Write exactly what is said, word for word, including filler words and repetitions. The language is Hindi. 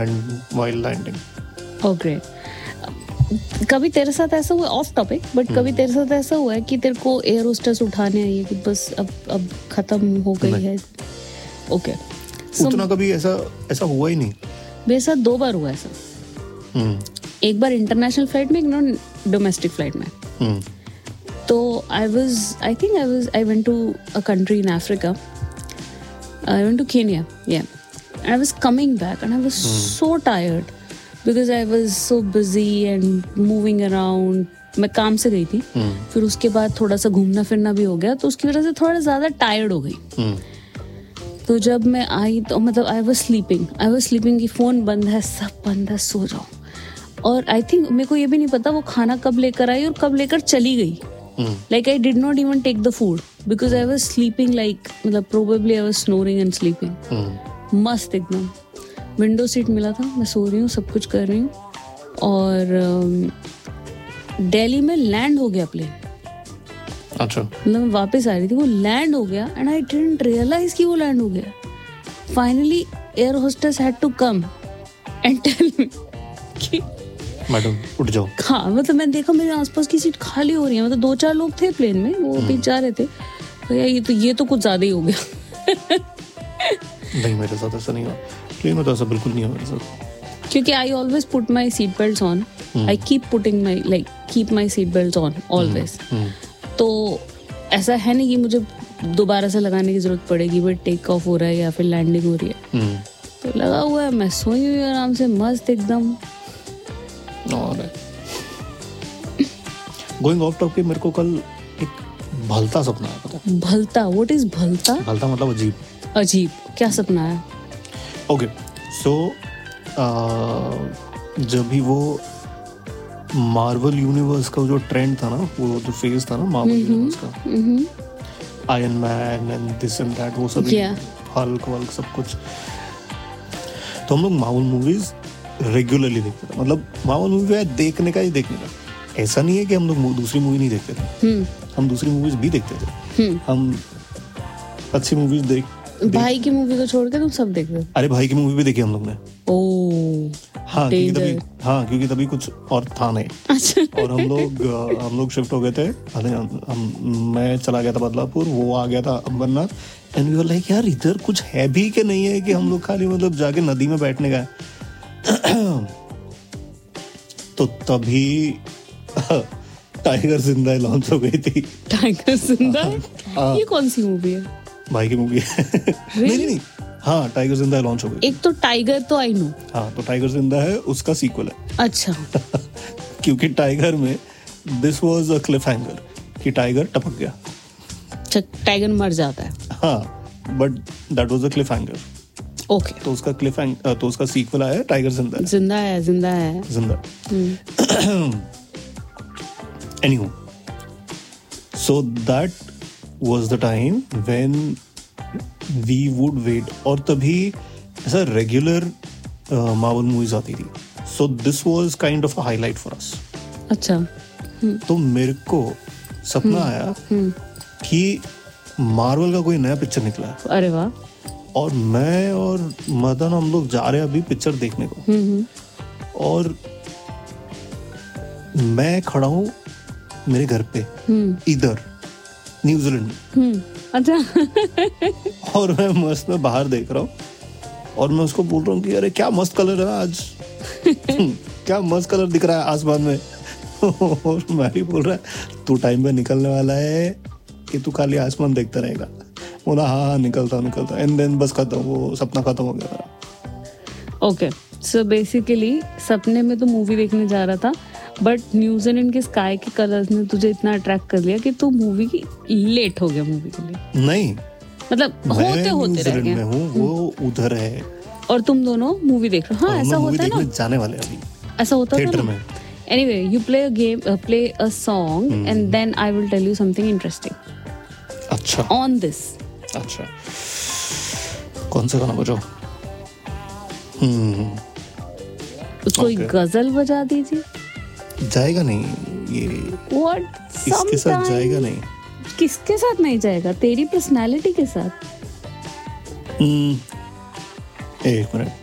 land while landing. Oh great. कभी तेरे साथ ऐसा हुआ, ऑफ टॉपिक, बट कभी तेरे साथ ऐसा हुआ है कि तेरे को एयर होस्टेस उठाने आई है कि बस अब अब खत्म हो गई है? Okay okay. so, उतना कभी ऐसा ऐसा हुआ ही नहीं. मेरे साथ दो बार हुआ ऐसा. hmm. एक बार इंटरनेशनल फ्लाइट में, एक नॉन डोमेस्टिक फ्लाइट में. hmm. तो I was I think I was I went to a country in Africa. I went to Kenya. या I was coming back and I was so tired because I was so busy and moving around. मैं काम से गई थी. hmm. फिर उसके बाद थोड़ा सा घूमना फिरना भी हो गया, तो उसकी वजह से थोड़ा ज़्यादा टायर्ड हो गई. hmm. तो जब मैं आई तो मतलब I was sleeping I was sleeping कि फ़ोन बंद है, सब बंद है, सो जाओ. और आई थिंक मेरे को ये भी नहीं पता वो खाना कब लेकर आई और कब लेकर चली गई. Like I did not even take the food because I was sleeping, like मतलब probably I was snoring and sleeping. मस्त एकदम. विंडो सीट मिला था, मैं सो रही हूँ, सब कुछ कर रही हूँ. और दिल्ली में लैंड हो गया प्लेन. अच्छा. मतलब मैं वापस आ रही थी, वो लैंड हो गया एंड आई डिडंट रियलाइज कि वो लैंड हो गया. Finally air hostess had to come and tell me कि मैडम उठ जाओ. हाँ, मतलब मैं देखा मेरे आसपास की सीट खाली हो रही है. मतलब दो चार लोग थे प्लेन में, वो भी जा रहे थे. तो यार ये तो ये तो कुछ ज्यादा ही हो गया. नहीं, मेरे साथ ऐसा नहीं हुआ. प्लेन में तो ऐसा बिल्कुल नहीं हुआ मेरे साथ. क्योंकि I always put my seat belt on. I keep putting my like keep my seat belt on always. तो ऐसा है नहीं कि मुझे दोबारा से लगाने की जरूरत पड़ेगी बट टेक ऑफ हो रहा है या फिर लैंडिंग हो रही है. hmm. तो लगा हुआ है, मैं सोई हुई आराम से मस्त एकदम. और गोइंग ऑफ टॉपिक, मेरे को कल एक भलता सपना आया. पता है भलता? व्हाट इज भलता? भलता मतलब अजीब. अजीब क्या सपना है? ओके सो जब भी वो मार्वल यूनिवर्स का जो ट्रेंड था ना, वो जो फेज था ना मार्वल यूनिवर्स का, iron man and this and that, वो सब हल्क वल्क सब कुछ, तो हम लोग मार्वल मूवीज रेगुलरली देखते थे. मतलब मार्वल मूवी देखने का ही देखने का. ऐसा नहीं है कि हम लोग दूसरी मूवी नहीं देखते थे. हम दूसरी मूवीज भी देखते थे. हम अच्छी मूवीज देख भाई की मूवी को छोड़ के तुम सब देख रहे हो? अरे भाई की मूवी भी देखी हम लोग ने. ओह हाँ, क्योंकि तभी हाँ क्योंकि तभी कुछ और था नहीं. अच्छा. और हम लोग हम लोग शिफ्ट हो गए थे. हम मैं चला गया था बदलापुर, वो आ गया था Ambernath. And we were like यार इधर कुछ है भी कि नहीं है कि हम लोग खाली मतलब जाके नदी में बैठने गए. तो तभी टाइगर जिंदा लॉन्च हो गई थी. टाइगर जिंदा? ये कौन सी मूवी है? भाई की मूवी है. really? नहीं नहीं हाँ, टाइगर जिंदा लॉन्च हो गई. एक तो टाइगर तो आई नो. हाँ, तो टाइगर जिंदा है, उसका सीक्वल है. अच्छा. क्योंकि टाइगर में this was a cliff hanger कि टाइगर टपक गया. अच्छा, टाइगर मर जाता है. हाँ, but that was a cliff hanger. Okay. तो उसका क्लिफ हैंगर, तो उसका सीक्वल आया टाइगर जिंदा है. जिंदा है जिंदा है जिंदा. एनीहू, so that was the time when we would wait. और तभी ऐसा regular uh, Marvel movies आती थी. So this was kind of a highlight for us. अच्छा. तो मेरे को सपना आया कि Marvel का कोई नया पिक्चर निकला है. अरे वाह. और मैं और मदन हम लोग जा रहे हैं अभी पिक्चर देखने को. और मैं खड़ा हूँ मेरे घर पे इधर न्यूजीलैंड में. अच्छा. और मैं मस्त में बाहर देख रहा हूँ और मैं उसको बोल रहा हूँ कि अरे क्या मस्त कलर है आज. क्या मस्त कलर दिख रहा है आसमान में. और मैं भी बोल रहा है तू टाइम पे निकलने वाला है कि तू खाली आसमान देखता रहेगा. बोला हाँ हाँ निकलता निकलता. एंड देन बस खत्म, वो सपना खत्म हो गया मेरा. ओके, सो बेसिकली सपने में तो मूवी देखने जा रहा था, बट न्यूजीलैंड के स्काई के कलर्स ने तुझे इतना अट्रैक्ट कर लिया कि तू मूवी की लेट हो गया मूवी के लिए. नहीं, मतलब होते होते रह गया. मैं हूँ, वो उधर है और तुम दोनों मूवी देख रहे हो. हाँ, ऐसा होता है ना. जाने वाले अभी ऐसा होता है थिएटर में. Anyway, you play a game, play a song and then I will tell you something interesting. अच्छा. On this. अच्छा, कौन सा गाना बजाओ? हम्म कोई गजल बजा दीजिए. जाएगा नहीं ये. What? इसके साथ जाएगा नहीं. किसके साथ नहीं जाएगा? तेरी पर्सनालिटी के साथ. हम्म एक मिनट.